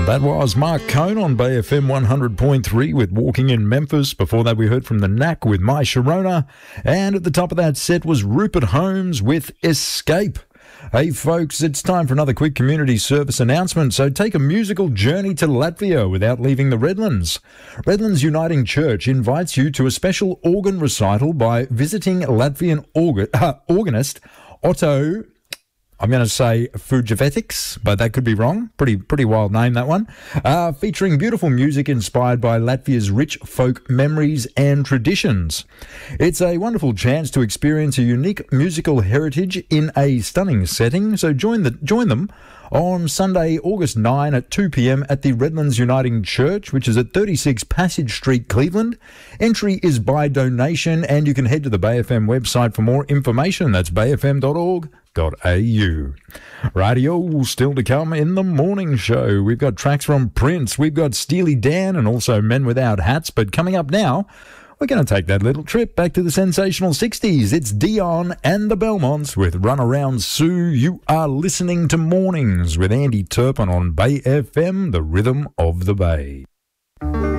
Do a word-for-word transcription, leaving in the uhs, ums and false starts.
That was Mark Cohn on Bay F M one hundred point three with Walking in Memphis. Before that, we heard from the Knack with My Sharona. And at the top of that set was Rupert Holmes with Escape. Hey folks, it's time for another quick community service announcement. So take a musical journey to Latvia without leaving the Redlands. Redlands Uniting Church invites you to a special organ recital by visiting Latvian organ, uh, organist Otto, I'm going to say Fujevetics, but that could be wrong. Pretty pretty wild name, that one. Uh, featuring beautiful music inspired by Latvia's rich folk memories and traditions. It's a wonderful chance to experience a unique musical heritage in a stunning setting. So join the join them on Sunday, August ninth at two p.m. at the Redlands Uniting Church, which is at thirty-six Passage Street, Cleveland. Entry is by donation, and you can head to the Bay F M website for more information. That's bay f m dot org dot a u. Radio still to come in the morning show. We've got tracks from Prince, we've got Steely Dan, and also Men Without Hats. But coming up now, we're going to take that little trip back to the sensational sixties. It's Dion and the Belmonts with Run Around Sue. You are listening to Mornings with Andy Turpin on Bay F M, the rhythm of the Bay.